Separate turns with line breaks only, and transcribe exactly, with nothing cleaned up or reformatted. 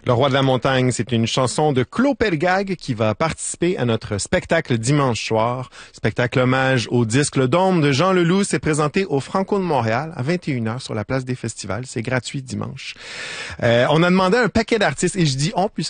Le roi de la montagne, c'est une chanson de Claude Pelgag qui va participer à notre spectacle dimanche soir. Spectacle hommage au disque Le Dôme de Jean Leloup. C'est présenté au Franco de Montréal à vingt et une heures sur la place des festivals. C'est gratuit dimanche. Euh, on a demandé à un paquet d'artistes, et je dis on puisque